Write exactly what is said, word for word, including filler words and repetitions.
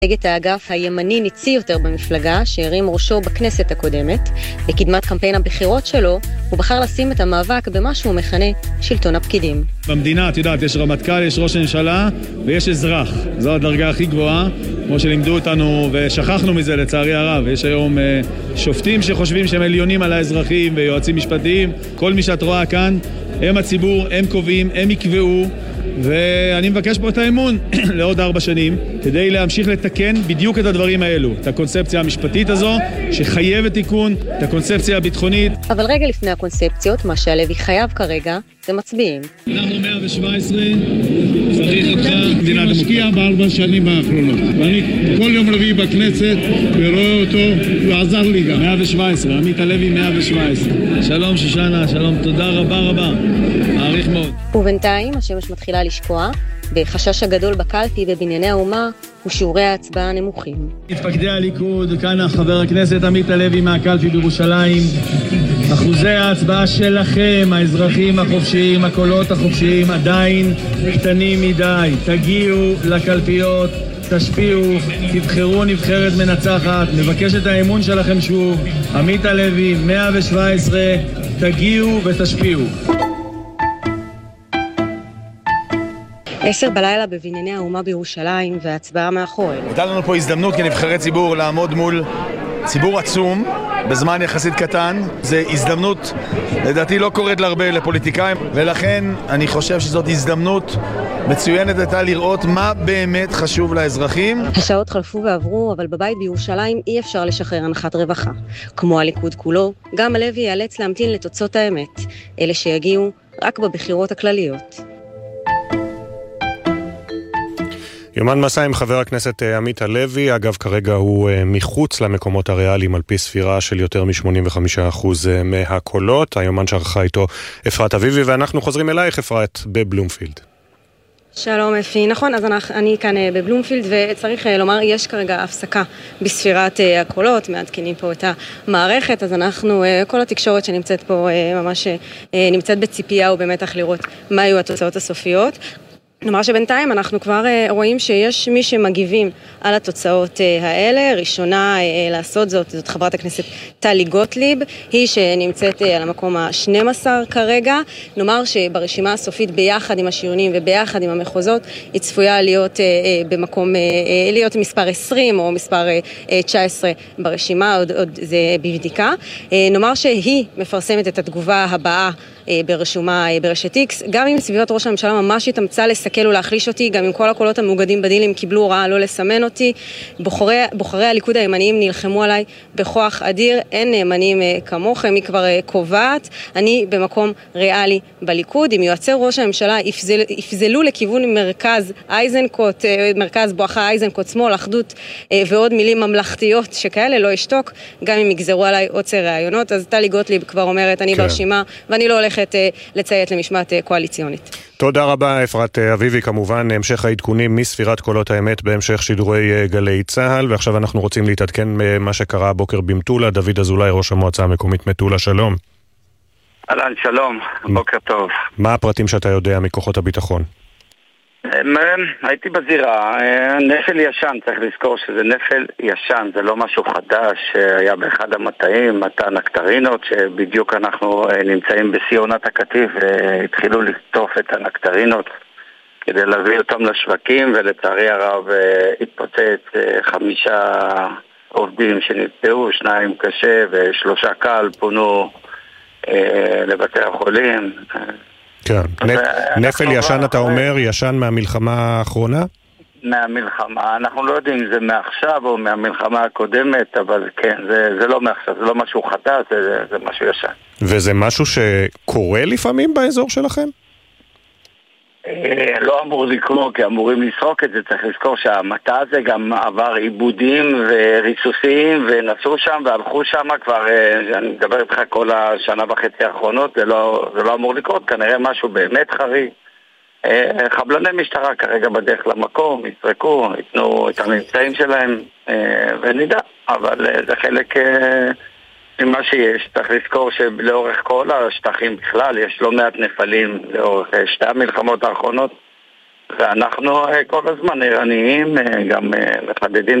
את האגף הימני ניצי יותר במפלגה שהרים ראשו בכנסת הקודמת. בקדמת קמפיין הבחירות שלו הוא בחר לשים את המאבק במה שהוא מכנה שלטון הפקידים. במדינה, את יודעת, יש רמטכ"ל, יש ראש הממשלה ויש אזרח. זו הדרגה הכי גבוהה, כמו שלימדו אותנו ושכחנו מזה לצערי הרב. יש היום אה, שופטים שחושבים שהם עליונים על האזרחים ויועצים משפטיים. כל מי שאת רואה כאן, הם הציבור, הם קובעים, הם יקבעו. ואני מבקש פה את האמון לעוד ארבע שנים, כדי להמשיך לתקן בדיוק את הדברים האלו, את הקונספציה המשפטית הזו, שחייבת תיקון, את הקונספציה הביטחונית. אבל רגע לפני הקונספציות, מה שהלוי חייב כרגע, זה מצביעים. אנחנו מאה שבע עשרה, צריך אותך, מדינה אני משקיע בארבע שנים האחרונות, ואני כל יום רביעי בכנסת, ורואה אותו, הוא עזר לי גם. מאה שבע עשרה, עמית הלוי מאה שבע עשרה. שלום שושנה, שלום, תודה רבה רבה. מעריך מאוד. ובינתיים השמש מתחילה לשקוע, בחשש הגדול בקלפי בבנייני האומה ושיעורי ההצבעה הנמוכים. מתפקדי הליכוד, כאן חבר הכנסת עמית הלוי מהקלפי בירושלים. אחוזי ההצבעה שלכם, האזרחים החופשיים, הקולות החופשיים, עדיין קטנים מדי. תגיעו לקלפיות, תשפיעו, תבחרו נבחרת מנצחת, נבקש את האמון שלכם שוב. עמית הלוי, מאה שבע עשרה, תגיעו ותשפיעו. עשר בלילה בבנייני האומה בירושלים וההצבעה מאחורינו. הייתה לנו פה הזדמנות כנבחרי ציבור לעמוד מול ציבור עצום בזמן יחסית קטן. זו הזדמנות, לדעתי לא קורית להרבה לפוליטיקאים, ולכן אני חושב שזאת הזדמנות מצוינת הייתה לראות מה באמת חשוב לאזרחים. השעות חלפו ועברו, אבל בבית בירושלים אי אפשר לשחרר הנחת רווחה. כמו הליכוד כולו, גם הלוי ייאלץ להמתין לתוצאות האמת, אלה שיגיעו רק בבחירות הכלליות. יומן מסע עם חבר הכנסת עמית הלוי, אגב כרגע הוא מחוץ למקומות הריאליים על פי ספירה של יותר מ-שמונים וחמישה אחוז מהקולות. היומן שערכה איתו אפרת אביבי, ואנחנו חוזרים אלייך אפרת בבלומפילד. שלום אפי, נכון, אז אני כאן בבלומפילד וצריך לומר, יש כרגע הפסקה בספירת הקולות, מעדכנים פה את המערכת, אז אנחנו, כל התקשורת שנמצאת פה ממש נמצאת בציפייה ובמתח לראות מה היו התוצאות הסופיות. נאמר שבינתיים אנחנו כבר רואים שיש מי שמגיבים על התוצאות האלה. ראשונה לעשות זאת, זאת חברת הכנסת טלי גוטליב, היא שנמצאת על המקום ה-שנים עשר כרגע. נאמר שברשימה הסופית ביחד עם השיונים וביחד עם המחוזות, היא צפויה להיות במקום, להיות מספר עשרים או מספר תשע עשרה ברשימה, עוד, עוד זה בבדיקה. נאמר שהיא מפרסמת את התגובה הבאה ברשומה ברשת איקס, גם אם סביבת ראש הממשלה ממש התאמצה לסכל ולהחליש אותי, גם אם כל הקולות המאוגדים בדילים קיבלו הוראה לא לסמן אותי. בוחרי, בוחרי הליכוד הימניים נלחמו עליי בכוח אדיר, אין נאמנים כמוכם, היא כבר קובעת, אני במקום ריאלי בליכוד. אם יועצי ראש הממשלה יפזל, יפזלו לכיוון מרכז אייזנקוט, מרכז בואכה אייזנקוט שמאל, אחדות ועוד מילים ממלכתיות שכאלה, לא אשתוק, גם אם יגזרו עליי עוצר רעיונות. אז טלי גוטליב כבר אומרת, אני כן. ברשימה ואני לא הולכת לציית למשמעת קואליציונית. תודה רבה אפרת אביבי, כמובן המשך העדכונים מספירת קולות האמת בהמשך שידורי גלי צהל. ועכשיו אנחנו רוצים להתעדכן מה שקרה הבוקר במטולה. דוד אזולאי, ראש המועצה המקומית מטולה, שלום. אהלן, שלום, בוקר טוב. מה הפרטים שאתה יודע מכוחות הביטחון? הייתי בזירה, נפל ישן, צריך לזכור שזה נפל ישן, זה לא משהו חדש, היה באחד המטעים, מטע נקטרינות, שבדיוק אנחנו נמצאים בשיא עונת הקטיף והתחילו לקטוף את הנקטרינות כדי להביא אותם לשווקים, ולצערי הרב התפוצץ חמישה עובדים שנפצעו, שניים קשה ושלושה קל, פונו לבתי החולים. כן, נפל ישן אתה אומר, ישן מהמלחמה האחרונה? מהמלחמה, אנחנו לא יודעים אם זה מעכשיו או מהמלחמה הקודמת, אבל כן, זה, זה לא מעכשיו, זה לא משהו חדש, זה, זה משהו ישן. וזה משהו שקורה לפעמים באזור שלכם? לא אמור לקרוא, כי אמורים לסרוק את זה. צריך לזכור שהמטע הזה גם עבר עיבודים וריסוסים ונסעו שם והלכו שם כבר, אני מדבר איתך כל השנה וחצי האחרונות, זה לא, זה לא אמור לקרות, כנראה משהו באמת חריג. חבלני משטרה כרגע בדרך למקום, יסרקו, יתנו את הממצאים שלהם ונדע, אבל זה חלק ממה שיש. צריך לזכור שלאורך כל השטחים בכלל יש לא מעט נפלים לאורך שתי המלחמות האחרונות, ואנחנו כל הזמן ערניים, גם מחדדים